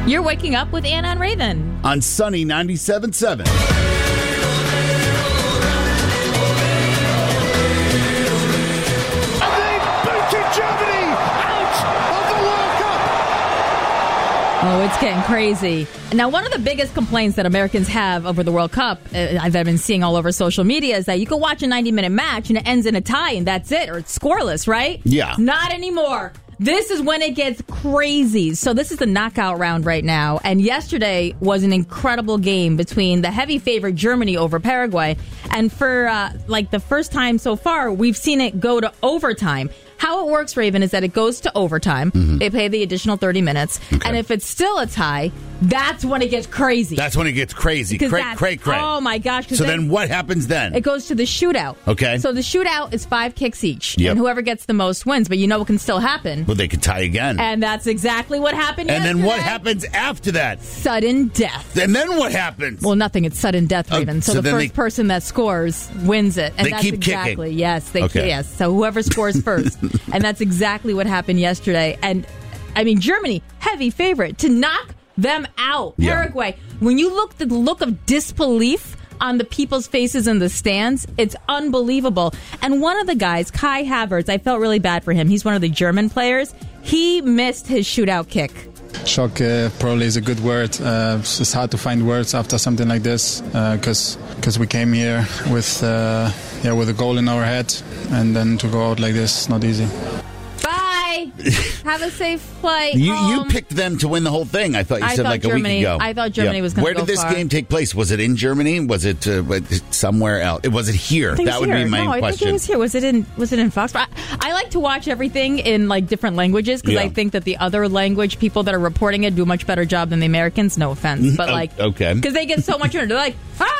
You're waking up with Anna and Raven on Sunny 97.7. Oh, it's getting crazy. Now, one of the biggest complaints that Americans have over the World Cup, I've been seeing all over social media, is that you can watch a 90-minute match and it ends in a tie and that's it, or it's scoreless, right? Yeah. Not anymore. This is when it gets crazy. So this is the knockout round right now. And yesterday was an incredible game between the heavy favorite Germany over Paraguay. And for the first time so far, we've seen it go to overtime. How it works, Raven, is that it goes to overtime. Mm-hmm. They play the additional 30 minutes. Okay. And if it's still a tie, that's when it gets crazy. That's when it gets crazy. Cray. Oh, my gosh. So then what happens then? It goes to the shootout. Okay. So the shootout is 5 kicks each. Yep. And whoever gets the most wins. But you know what can still happen. Well, they could tie again. And that's exactly what happened yesterday. And then what happens after that? Sudden death. And then what happens? Well, nothing. It's sudden death, Raven. So the first person that scores wins it. And they that's keep exactly, kicking. Yes. Okay. Yes. So whoever scores first. And that's exactly what happened yesterday. And, I mean, Germany, heavy favorite to knock them out. Yeah. Paraguay. When you look at the look of disbelief on the people's faces in the stands, it's unbelievable. And one of the guys, Kai Havertz, I felt really bad for him. He's one of the German players. He missed his shootout kick. Shock probably is a good word. It's hard to find words after something like this because we came here with a goal in our head, and then to go out like this is not easy. Bye. Have a safe flight. You picked them to win the whole thing. I thought you said like Germany, a week ago. I thought Germany was going to go Where did this game take place? Was it in Germany? Was it somewhere else? Was it here? That would be my question. I think it was here. Was it in Foxborough? I like to watch everything in like different languages because I think that the other language people that are reporting it do a much better job than the Americans. No offense, but like okay, because they get so much. They're like,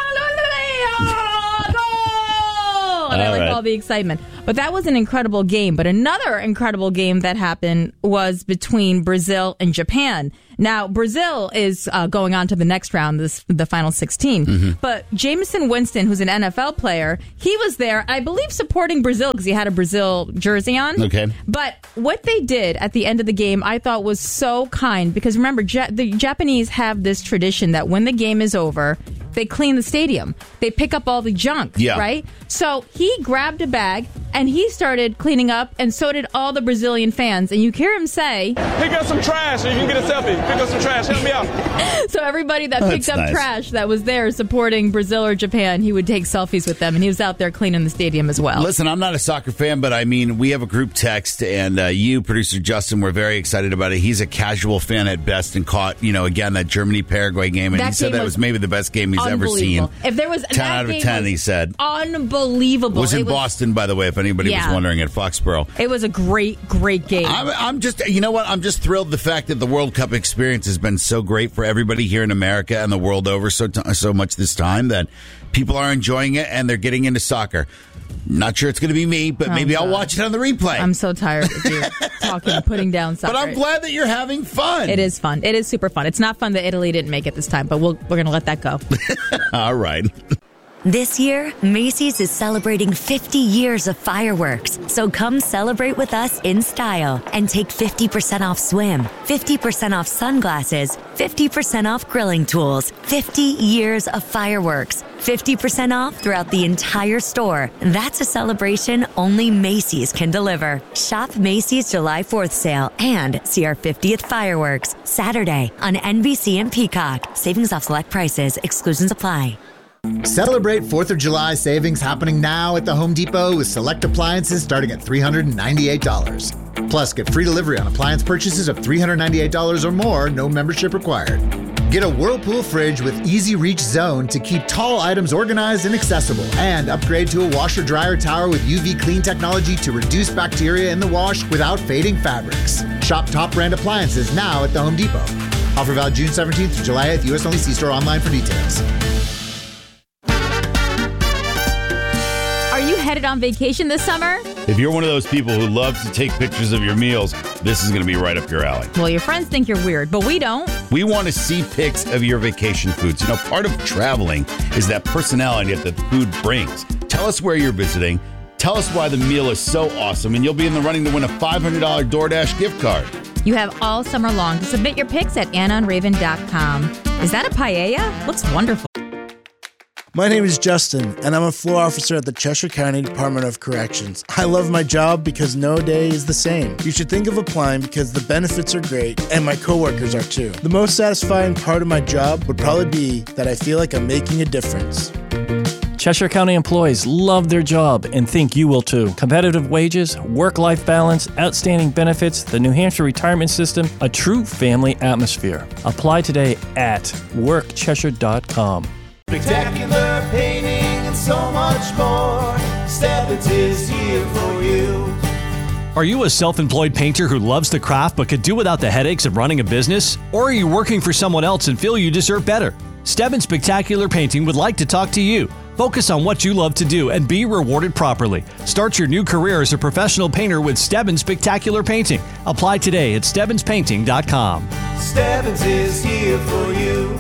and I like all the excitement. But that was an incredible game. But another incredible game that happened was between Brazil and Japan. Now, Brazil is going on to the next round, the final 16. Mm-hmm. But Jameson Winston, who's an NFL player, he was there, I believe, supporting Brazil because he had a Brazil jersey on. Okay. But what they did at the end of the game, I thought was so kind. Because remember, the Japanese have this tradition that when the game is over, they clean the stadium. They pick up all the junk, right? So he grabbed a bag and he started cleaning up, and so did all the Brazilian fans. And you hear him say, pick up some trash and you can get a selfie. Pick up some trash. Help me out. So everybody that picked up trash that was there supporting Brazil or Japan, he would take selfies with them, and he was out there cleaning the stadium as well. Listen, I'm not a soccer fan, but I mean, we have a group text, and you, producer Justin, were very excited about it. He's a casual fan at best and caught, again, that Germany-Paraguay game, and he said that was maybe the best game he's ever seen. If there was 10 out of 10, he said. Unbelievable. It was in Boston, by the way, if anybody was wondering, at Foxborough. It was a great game. I'm just, you know what? I'm just thrilled the fact that the World Cup experience has been so great for everybody here in America and the world over so much this time that people are enjoying it and they're getting into soccer. Not sure it's going to be me, but maybe I'll watch it on the replay. I'm so tired of you putting down soccer. But I'm glad that you're having fun. It is fun. It is super fun. It's not fun that Italy didn't make it this time, but we're going to let that go. All right. This year, Macy's is celebrating 50 years of fireworks. So come celebrate with us in style and take 50% off swim, 50% off sunglasses, 50% off grilling tools, 50 years of fireworks, 50% off throughout the entire store. That's a celebration only Macy's can deliver. Shop Macy's July 4th sale and see our 50th fireworks Saturday on NBC and Peacock. Savings off select prices. Exclusions apply. Celebrate 4th of July savings happening now at the Home Depot with select appliances starting at $398. Plus, get free delivery on appliance purchases of $398 or more, no membership required. Get a Whirlpool fridge with Easy Reach Zone to keep tall items organized and accessible. And upgrade to a washer-dryer tower with UV Clean technology to reduce bacteria in the wash without fading fabrics. Shop top brand appliances now at the Home Depot. Offer valid June 17th to July 8th. U.S. only. See store online for details. Headed on vacation this summer? If you're one of those people who loves to take pictures of your meals, this is going to be right up your alley. Well, your friends think you're weird, but we don't. We want to see pics of your vacation foods. Part of traveling is that personality that the food brings. Tell us where you're visiting. Tell us why the meal is so awesome, and you'll be in the running to win a $500 DoorDash gift card. You have all summer long to submit your picks at AnnaandRaven.com. Is that a paella? Looks wonderful. My name is Justin, and I'm a floor officer at the Cheshire County Department of Corrections. I love my job because no day is the same. You should think of applying because the benefits are great, and my coworkers are too. The most satisfying part of my job would probably be that I feel like I'm making a difference. Cheshire County employees love their job and think you will too. Competitive wages, work-life balance, outstanding benefits, the New Hampshire retirement system, a true family atmosphere. Apply today at workcheshire.com. Spectacular painting and so much more. Stebbins is here for you. Are you a self-employed painter who loves the craft but could do without the headaches of running a business? Or are you working for someone else and feel you deserve better? Stebbins Spectacular Painting would like to talk to you. Focus on what you love to do and be rewarded properly. Start your new career as a professional painter with Stebbins Spectacular Painting. Apply today at StebbinsPainting.com. Stebbins is here for you.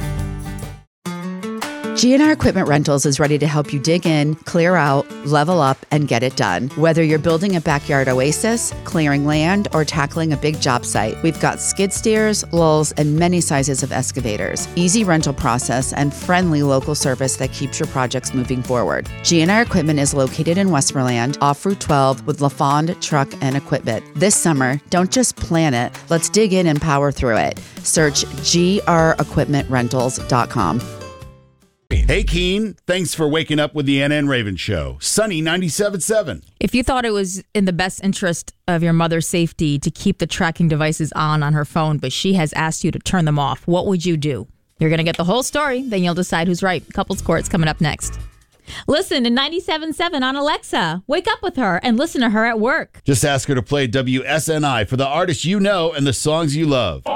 GNR Equipment Rentals is ready to help you dig in, clear out, level up, and get it done. Whether you're building a backyard oasis, clearing land, or tackling a big job site, we've got skid steers, lulls, and many sizes of excavators. Easy rental process and friendly local service that keeps your projects moving forward. GNR Equipment is located in Westmoreland, off Route 12 with LaFond Truck and Equipment. This summer, don't just plan it, let's dig in and power through it. Search grequipmentrentals.com. Hey, Keen. Thanks for waking up with the Anna and Raven Show. Sunny 97.7. If you thought it was in the best interest of your mother's safety to keep the tracking devices on her phone, but she has asked you to turn them off, what would you do? You're going to get the whole story, then you'll decide who's right. Couples Court's coming up next. Listen to 97.7 on Alexa. Wake up with her and listen to her at work. Just ask her to play WSNI for the artists you know and the songs you love.